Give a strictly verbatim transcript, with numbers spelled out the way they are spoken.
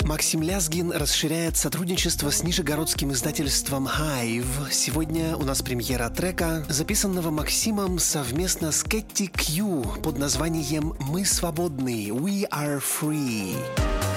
Максим Лязгин расширяет сотрудничество с нижегородским издательством Hive. Сегодня у нас премьера трека, записанного Максимом совместно с Кэти Кью под названием «Мы свободны» – «We are free».